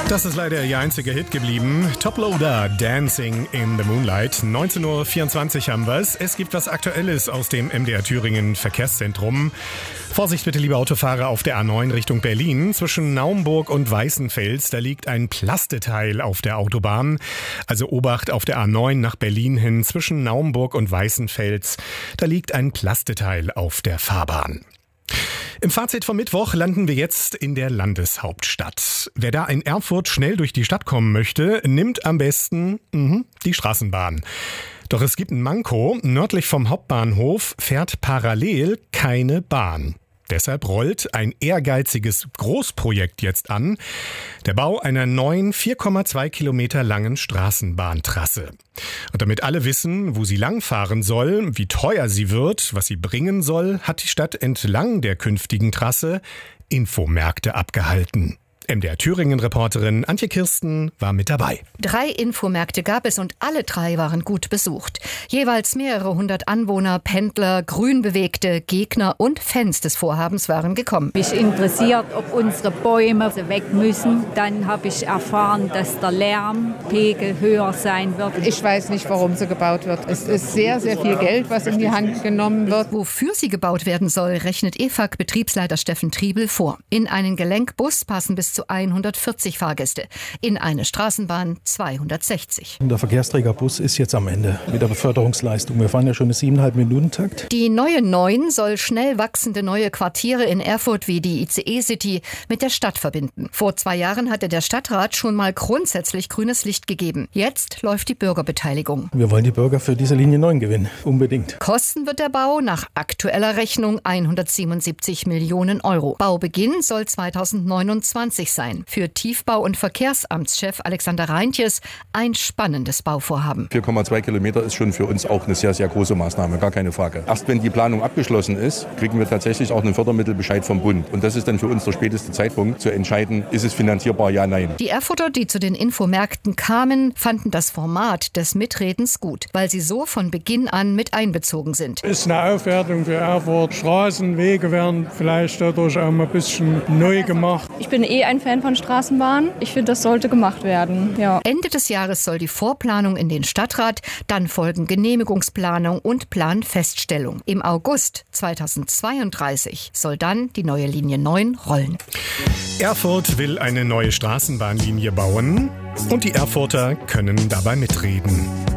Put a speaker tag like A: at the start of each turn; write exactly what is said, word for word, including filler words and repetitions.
A: Das ist leider ihr einziger Hit geblieben. Toploader, Dancing in the Moonlight. neunzehn Uhr vierundzwanzig haben wir es. Es gibt was Aktuelles aus dem M D R Thüringen Verkehrszentrum. Vorsicht bitte, liebe Autofahrer, auf der A neun Richtung Berlin. Zwischen Naumburg und Weißenfels, da liegt ein Plasteteil auf der Autobahn. Also Obacht auf der A neun nach Berlin hin. Zwischen Naumburg und Weißenfels, da liegt ein Plasteteil auf der Fahrbahn. Im Fazit vom Mittwoch landen wir jetzt in der Landeshauptstadt. Wer da in Erfurt schnell durch die Stadt kommen möchte, nimmt am besten mh, die Straßenbahn. Doch es gibt ein Manko. Nördlich vom Hauptbahnhof fährt parallel keine Bahn. Deshalb rollt ein ehrgeiziges Großprojekt jetzt an. Der Bau einer neuen vier Komma zwei Kilometer langen Straßenbahntrasse. Und damit alle wissen, wo sie langfahren soll, wie teuer sie wird, was sie bringen soll, hat die Stadt entlang der künftigen Trasse Infomärkte abgehalten. M D R Thüringen-Reporterin Antje Kirsten war mit dabei.
B: Drei Infomärkte gab es und alle drei waren gut besucht. Jeweils mehrere hundert Anwohner, Pendler, Grünbewegte, Gegner und Fans des Vorhabens waren gekommen.
C: Mich interessiert, ob unsere Bäume weg müssen. Dann habe ich erfahren, dass der Lärmpegel höher sein wird.
D: Ich weiß nicht, warum sie gebaut wird. Es ist sehr, sehr viel Geld, was in die Hand genommen wird.
B: Wofür sie gebaut werden soll, rechnet E F A G-Betriebsleiter Steffen Triebel vor. In einen Gelenkbus passen bis zu hundertvierzig Fahrgäste, in eine Straßenbahn zweihundertsechzig.
E: Der Verkehrsträgerbus ist jetzt am Ende mit der Beförderungsleistung. Wir fahren ja schon im siebeneinhalb Minuten Takt.
B: Die neue neun soll schnell wachsende neue Quartiere in Erfurt wie die I C E-City mit der Stadt verbinden. Vor zwei Jahren hatte der Stadtrat schon mal grundsätzlich grünes Licht gegeben. Jetzt läuft die Bürgerbeteiligung.
E: Wir wollen die Bürger für diese Linie neun gewinnen, unbedingt.
B: Kosten wird der Bau nach aktueller Rechnung hundertsiebenundsiebzig Millionen Euro. Baubeginn soll zweitausendneunundzwanzig sein. Für Tiefbau- und Verkehrsamtschef Alexander Reintjes ein spannendes Bauvorhaben.
F: vier Komma zwei Kilometer ist schon für uns auch eine sehr, sehr große Maßnahme, gar keine Frage. Erst wenn die Planung abgeschlossen ist, kriegen wir tatsächlich auch einen Fördermittelbescheid vom Bund. Und das ist dann für uns der späteste Zeitpunkt zu entscheiden, ist es finanzierbar, ja, nein.
B: Die Erfurter, die zu den Infomärkten kamen, fanden das Format des Mitredens gut, weil sie so von Beginn an mit einbezogen sind.
G: Ist eine Aufwertung für Erfurt. Straßen, Wege werden vielleicht dadurch auch mal ein bisschen neu gemacht.
H: Ich bin eh ein Fan von Straßenbahnen. Ich finde, das sollte gemacht werden. Ja.
B: Ende des Jahres soll die Vorplanung in den Stadtrat, dann folgen Genehmigungsplanung und Planfeststellung. Im August zweitausendzweiunddreißig soll dann die neue Linie neun rollen.
A: Erfurt will eine neue Straßenbahnlinie bauen und die Erfurter können dabei mitreden.